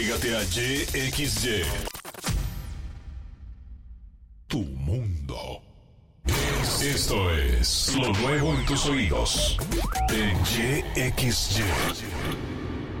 Fíjate a YXY. Tu mundo. Esto es lo nuevo en tus oídos. En YXY.